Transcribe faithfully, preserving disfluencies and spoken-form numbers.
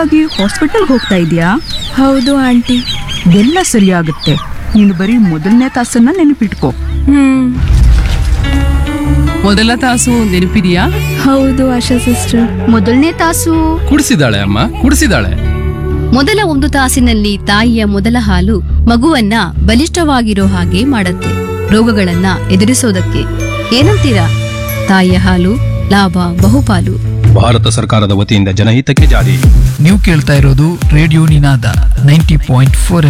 ಗಾಗಿ ಹಾಸ್ಪಿಟಲ್ಗೆ ಹೋಗ್ತಾ ಇದೀಯಾ? ಹೌದು ಆಂಟಿ. ಎಲ್ಲ ಸರಿಯಾಗುತ್ತೆ. ನೀನು ಬರೀ ಮೊದಲನೇ ತಾಸನ್ನ ನೆನಪಿಟ್ಕೋ. ಹ್ಮ್ ಮೊದಲ ತಾಸು ನೆನಪಿದೆಯಾ? ಹೌದು ಆಶಾ ಸಿಸ್ಟರ್. ಮೊದಲನೇ ತಾಸು ಕುಡಿಸಿದಾಳೆ ಅಮ್ಮ, ಕುಡಿಸಿದಾಳೆ. ಮೊದಲ ಒಂದು ತಾಸಿನಲ್ಲಿ ತಾಯಿಯ ಮೊದಲ ಹಾಲು ಮಗುವನ್ನ ಬಲಿಷ್ಠವಾಗಿರೋ ಹಾಗೆ ಮಾಡುತ್ತೆ, ರೋಗಗಳನ್ನ ಎದುರಿಸೋದಕ್ಕೆ. ಏನಂತೀರಾ? ತಾಯಿಯ ಹಾಲು ಲಾಭ ಬಹುಪಾಲು. ಭಾರತ ಸರ್ಕಾರದ ವತಿಯಿಂದ ಜನಹಿತಕ್ಕೆ ಜಾರಿ. ನೀವು ಕೇಳ್ತಾ ಇರೋದು ರೇಡಿಯೋ ನಿನಾದ ನೈಂಟಿ ಪಾಯಿಂಟ್ ಫೋರ್